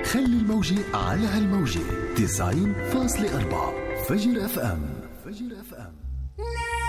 خلي الموجة على هالموجة 90.4 فجر اف ام.